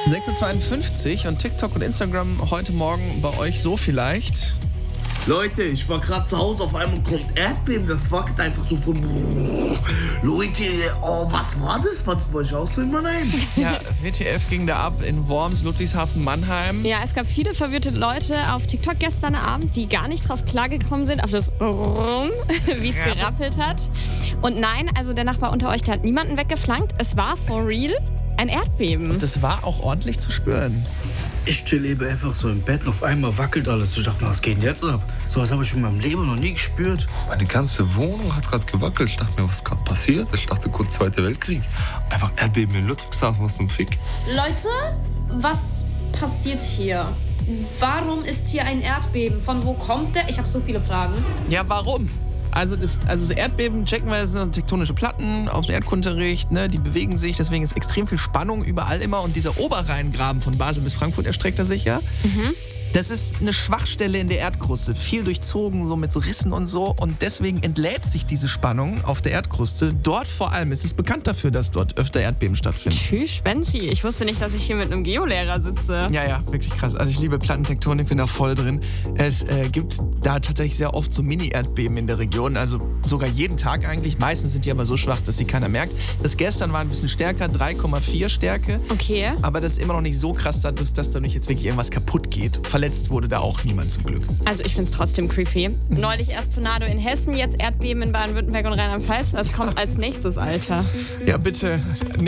6:52 und TikTok und Instagram heute Morgen bei euch so vielleicht. Leute, ich war gerade zu Hause, auf einmal kommt Erdbeben, das wackelt einfach so von... Leute, oh, was war das? Was war ich auch so in Mannheim? Ja, WTF ging da ab in Worms, Ludwigshafen, Mannheim. Ja, es gab viele verwirrte Leute auf TikTok gestern Abend, die gar nicht drauf klargekommen sind, auf das wie es gerappelt hat. Und nein, also der Nachbar unter euch, der hat niemanden weggeflankt. Es war for real ein Erdbeben. Und das war auch ordentlich zu spüren. Ich chill eben einfach so im Bett und auf einmal wackelt alles. Ich dachte, was geht denn jetzt ab? Sowas habe ich in meinem Leben noch nie gespürt. Meine ganze Wohnung hat gerade gewackelt. Ich dachte mir, was ist gerade passiert? Ich dachte kurz Zweiter Weltkrieg. Einfach Erdbeben in Ludwigshafen, was zum Fick. Leute, was passiert hier? Warum ist hier ein Erdbeben? Von wo kommt der? Ich habe so viele Fragen. Ja, warum? Also das Erdbeben, checken wir, das sind tektonische Platten aus dem Erdkundeunterricht, ne? Die bewegen sich, deswegen ist extrem viel Spannung überall immer. Und dieser Oberrheingraben von Basel bis Frankfurt erstreckt er sich ja. Das ist eine Schwachstelle in der Erdkruste, viel durchzogen, so mit so Rissen und so. Und deswegen entlädt sich diese Spannung auf der Erdkruste. Dort vor allem ist es bekannt dafür, dass dort öfter Erdbeben stattfinden. Tschüss, Benzi. Ich wusste nicht, dass ich hier mit einem Geolehrer sitze. Ja, wirklich krass. Also ich liebe Plattentektonik, bin da voll drin. Es gibt da tatsächlich sehr oft so Mini-Erdbeben in der Region. Also sogar jeden Tag eigentlich. Meistens sind die aber so schwach, dass sie keiner merkt. Das gestern war ein bisschen stärker, 3,4 Stärke. Okay. Aber das ist immer noch nicht so krass, dass dadurch jetzt wirklich irgendwas kaputt geht. Verletzt wurde da auch niemand zum Glück. Also ich find's trotzdem creepy. Neulich erst Tornado in Hessen, jetzt Erdbeben in Baden-Württemberg und Rheinland-Pfalz. Das kommt als nächstes, Alter. Ja, bitte.